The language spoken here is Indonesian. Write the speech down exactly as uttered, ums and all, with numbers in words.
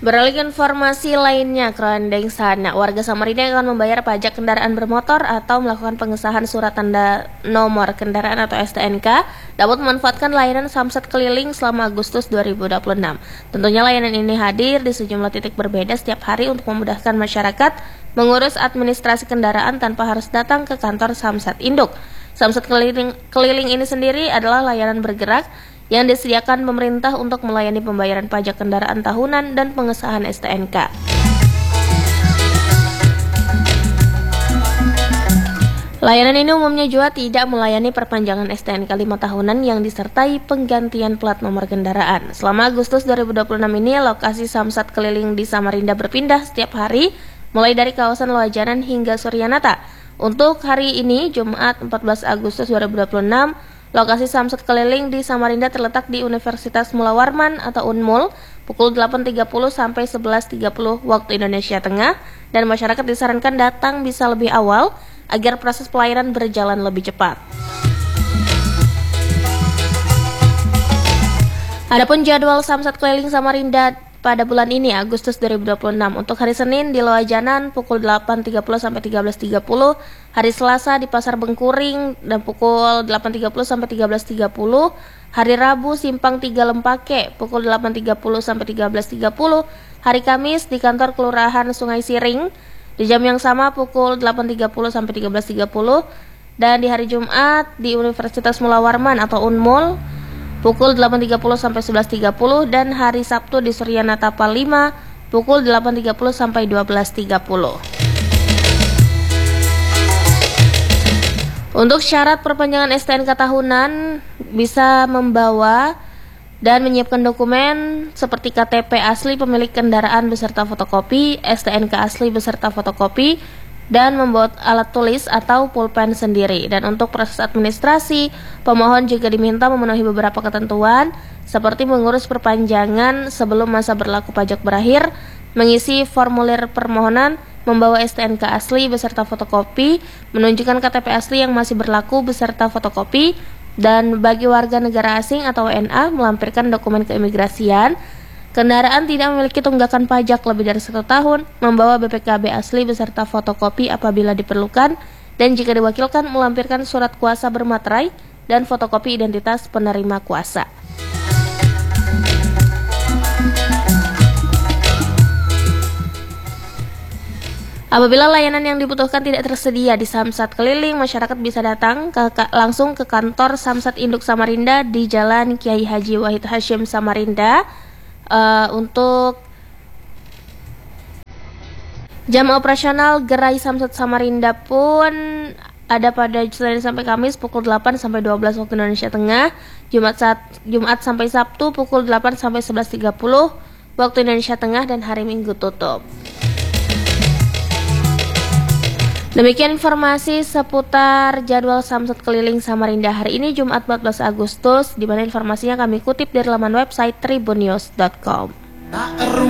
Beralih ke informasi lainnya, Kerandeng Sana, warga Samarinda yang akan membayar pajak kendaraan bermotor atau melakukan pengesahan surat tanda nomor kendaraan atau S T N K dapat memanfaatkan layanan Samsat keliling selama Agustus dua ribu dua puluh enam. Tentunya layanan ini hadir di sejumlah titik berbeda setiap hari untuk memudahkan masyarakat mengurus administrasi kendaraan tanpa harus datang ke kantor Samsat induk. Samsat keliling, keliling ini sendiri adalah layanan bergerak yang disediakan pemerintah untuk melayani pembayaran pajak kendaraan tahunan dan pengesahan S T N K. Layanan ini umumnya juga tidak melayani perpanjangan S T N K lima tahunan yang disertai penggantian plat nomor kendaraan. Selama Agustus dua ribu dua puluh enam ini, lokasi Samsat keliling di Samarinda berpindah setiap hari, mulai dari kawasan Loajanan hingga Suryanata. Untuk hari ini, Jumat empat belas Agustus dua ribu dua puluh enam, lokasi Samsat keliling di Samarinda terletak di Universitas Mula Warman atau Unmul pukul delapan tiga puluh sampai sebelas tiga puluh waktu Indonesia Tengah, dan masyarakat disarankan datang bisa lebih awal agar proses pelayanan berjalan lebih cepat. Adapun jadwal Samsat keliling Samarinda pada bulan ini Agustus dua ribu dua puluh enam, untuk hari Senin di Loajanan pukul delapan tiga puluh sampai tiga belas tiga puluh, hari Selasa di Pasar Bengkuring dan pukul delapan tiga puluh sampai tiga belas tiga puluh, hari Rabu Simpang tiga Lempake pukul delapan tiga puluh sampai tiga belas tiga puluh, hari Kamis di kantor Kelurahan Sungai Siring di jam yang sama pukul delapan tiga puluh sampai tiga belas tiga puluh, dan di hari Jumat di Universitas Mula Warman atau Unmul pukul delapan tiga puluh sampai sebelas tiga puluh, dan hari Sabtu di Suryanata lima pukul delapan tiga puluh sampai dua belas tiga puluh. Untuk syarat perpanjangan S T N K tahunan bisa membawa dan menyiapkan dokumen seperti K T P asli pemilik kendaraan beserta fotokopi, S T N K asli beserta fotokopi, dan membuat alat tulis atau pulpen sendiri. Dan untuk proses administrasi, pemohon juga diminta memenuhi beberapa ketentuan seperti mengurus perpanjangan sebelum masa berlaku pajak berakhir, mengisi formulir permohonan, membawa S T N K asli beserta fotokopi, menunjukkan K T P asli yang masih berlaku beserta fotokopi, dan bagi warga negara asing atau W N A melampirkan dokumen keimigrasian. Kendaraan tidak memiliki tunggakan pajak lebih dari satu tahun, membawa B P K B asli beserta fotokopi apabila diperlukan, dan jika diwakilkan melampirkan surat kuasa bermaterai dan fotokopi identitas penerima kuasa. Apabila layanan yang dibutuhkan tidak tersedia di Samsat keliling, masyarakat bisa datang ke, ke, langsung ke kantor Samsat Induk Samarinda di Jalan Kiai Haji Wahid Hasyim Samarinda. Uh, untuk jam operasional gerai Samsat Samarinda pun ada pada Senin sampai Kamis pukul delapan sampai dua belas waktu Indonesia Tengah, Jumat saat, Jumat sampai Sabtu pukul delapan sampai sebelas tiga puluh waktu Indonesia Tengah, dan hari Minggu tutup. Demikian informasi seputar jadwal Samsat keliling Samarinda hari ini Jumat empat belas Agustus, di mana informasinya kami kutip dari laman website tribunnews dot com.